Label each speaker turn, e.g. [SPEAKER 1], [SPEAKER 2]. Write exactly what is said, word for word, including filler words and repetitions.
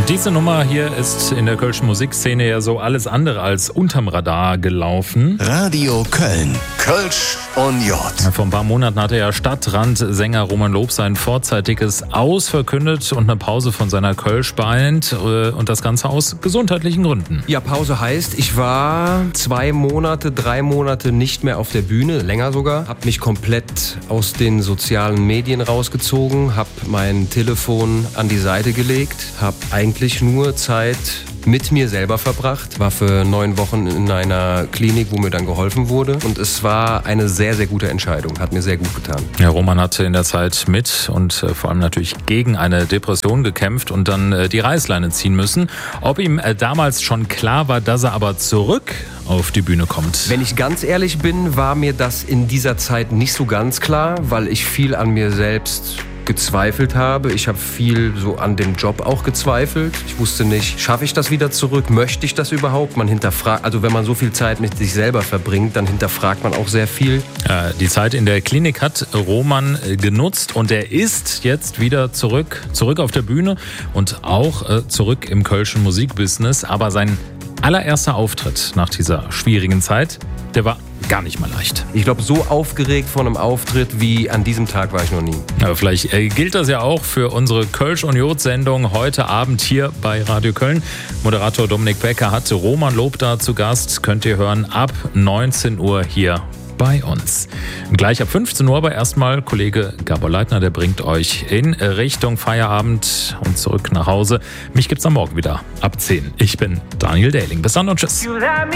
[SPEAKER 1] Diese Nummer hier ist in der kölschen Musikszene ja so alles andere als unterm Radar gelaufen.
[SPEAKER 2] Radio Köln. Kölsch und J.
[SPEAKER 1] Vor ein paar Monaten hatte ja Stadtrandsänger Roman Lob sein vorzeitiges Aus verkündet und eine Pause von seiner Kölsch-Band und das Ganze aus gesundheitlichen Gründen.
[SPEAKER 3] Ja, Pause heißt, ich war zwei Monate, drei Monate nicht mehr auf der Bühne, länger sogar. Hab mich komplett aus den sozialen Medien rausgezogen, hab mein Telefon an die Seite gelegt, hab eigentlich nur Zeit mit mir selber verbracht, war für neun Wochen in einer Klinik, wo mir dann geholfen wurde und es war eine sehr, sehr gute Entscheidung, hat mir sehr gut getan.
[SPEAKER 1] Ja, Roman hatte in der Zeit mit und äh, vor allem natürlich gegen eine Depression gekämpft und dann äh, die Reißleine ziehen müssen. Ob ihm äh, damals schon klar war, dass er aber zurück auf die Bühne kommt?
[SPEAKER 3] Wenn ich ganz ehrlich bin, war mir das in dieser Zeit nicht so ganz klar, weil ich viel an mir selbst gezweifelt habe. Ich habe viel so an dem Job auch gezweifelt. Ich wusste nicht, schaffe ich das wieder zurück? Möchte ich das überhaupt? Man hinterfragt, also wenn man so viel Zeit mit sich selber verbringt, dann hinterfragt man auch sehr viel.
[SPEAKER 1] Äh, die Zeit in der Klinik hat Roman genutzt und er ist jetzt wieder zurück, zurück auf der Bühne und auch äh, zurück im kölschen Musikbusiness. Aber sein allererster Auftritt nach dieser schwierigen Zeit, der war gar nicht mal leicht.
[SPEAKER 3] Ich glaube, so aufgeregt von einem Auftritt wie an diesem Tag war ich noch nie.
[SPEAKER 1] Aber vielleicht äh, gilt das ja auch für unsere Kölsch und Jod-Sendung heute Abend hier bei Radio Köln. Moderator Dominik Becker hatte Roman Lob da zu Gast. Könnt ihr hören ab neunzehn Uhr hier bei uns. Gleich ab fünfzehn Uhr aber erstmal Kollege Gabor Leitner, der bringt euch in Richtung Feierabend und zurück nach Hause. Mich gibt's am Morgen wieder ab zehn. Ich bin Daniel Dehling. Bis dann und tschüss.